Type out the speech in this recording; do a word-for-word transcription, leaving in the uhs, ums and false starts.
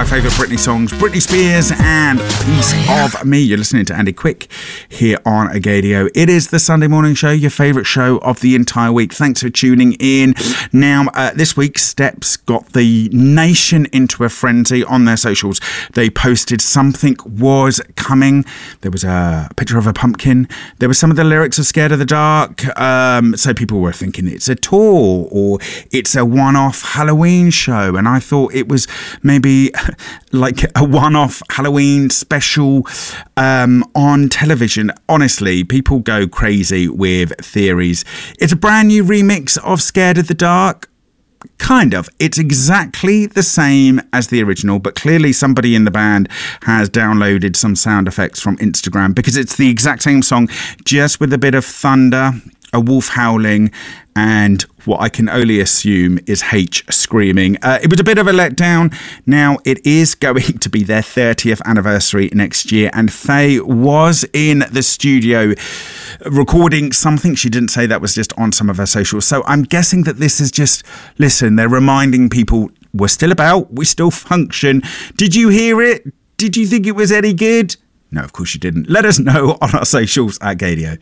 my favourite Britney songs, Britney Spears and Piece of Me. You're listening to Andy Quick here on Agadio. It is the Sunday morning show, your favourite show of the entire week. Thanks for tuning in. Now, uh, this week, Steps got the nation into a frenzy on their socials. They posted something was coming. There was a picture of a pumpkin. There was some of the lyrics of Scared of the Dark. Um, so people were thinking it's a tour or it's a one-off Halloween show. And I thought it was maybe like a one-off Halloween special um, on television. Honestly, people go crazy with theories. It's a brand new remix of Scared of the Dark. Kind of. It's exactly the same as the original, but clearly somebody in the band has downloaded some sound effects from Instagram because it's the exact same song, just with a bit of thunder, a wolf howling, and what I can only assume is H screaming. Uh, it was a bit of a letdown. Now, it is going to be their thirtieth anniversary next year, and Faye was in the studio recording something. She didn't say that, was just on some of her socials. So I'm guessing that this is just, listen, they're reminding people we're still about, we still function. Did you hear it? Did you think it was any good? No, of course you didn't. Let us know on our socials at Gadio.